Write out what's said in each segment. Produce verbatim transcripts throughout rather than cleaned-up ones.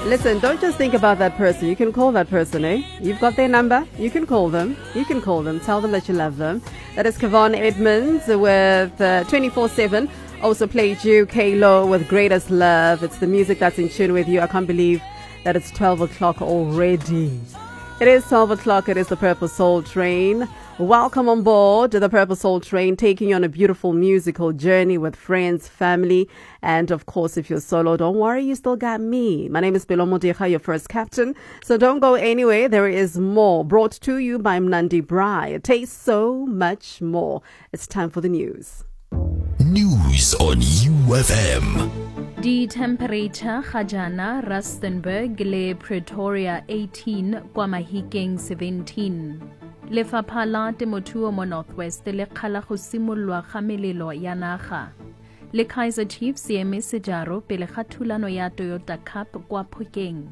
Listen, don't just think about that person. You can call that person, eh? You've got their number. You can call them. You can call them. Tell them that you love them. That is Kevon Edmonds with uh, twenty-four seven. Also played you, K-Lo, with Greatest Love. It's the music that's in tune with you. I can't believe that it's twelve o'clock already. It is twelve o'clock. It is the Purple Soul Train. Welcome on board the Purple Soul Train, taking you on a beautiful musical journey with friends, family, and of course, if you're solo, don't worry, you still got me. My name is Belomo Deha, your first captain. So don't go anywhere. There is more brought to you by Mnandi Bry. It tastes so much more. It's time for the news. News on U F M. The temperature Khajana, Rustenburg, le Pretoria eighteen, kwa Mahikeng seventeen. Lefapha la temothuo mo Northwest le kgala go simololwa ga melelo ya naga. Le Kaizer Chiefs e eme sejaro pele ga thulano ya Toyota Cup kwa Phokeng.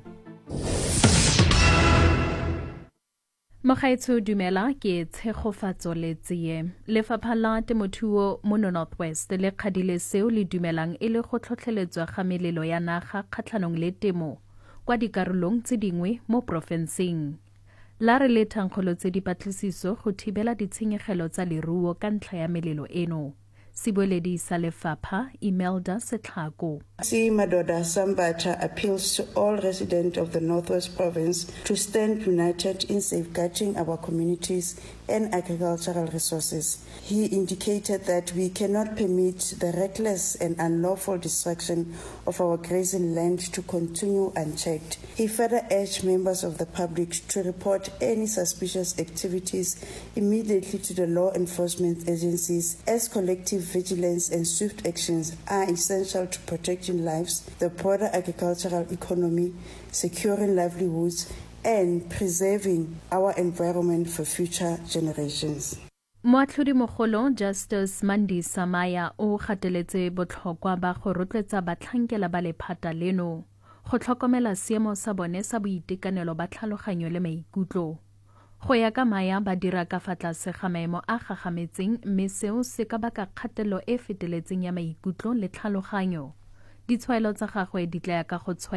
Mogaetsho dumela ke tshegofatso le tsie. Lefapha la temothuo mo Northwest le kgadile seo le dumelang e le go tlhotlheletswa ga melelo ya naga kgatlhanong le temo kwa dikarolong tse dingwe mo profenseng. La re le thankgolo tse di patlisiso go thibela ditshenyegelo tsa leruo ka ntlha ya melelo eno. Siboledi sa lefapha Imelda Setlhako. C. Madoda Sambata appeals to all residents of the Northwest Province to stand united in safeguarding our communities and agricultural resources. He indicated that we cannot permit the reckless and unlawful destruction of our grazing land to continue unchecked. He further urged members of the public to report any suspicious activities immediately to the law enforcement agencies, as collective vigilance and swift actions are essential to protecting lives, the broader agricultural economy, securing livelihoods, and preserving our environment for future generations. Moatlhodi mogolo Justice Mandi Samaya o gateletse botlhokwa ba go rotloetsa batlhankela ba lephata leno go tlhokomela seemo sa bone sa boitekanelo ba tlhaloganyo le maikutlo. Go ya ka Maya ba dira ka fa tlase ga maemo a gagametseng mme seo se ka baka kgatelelo e feteletseng ya maikutlo le tlhaloganyo. Ditshwaelo tsa gagwe di tla ya ka go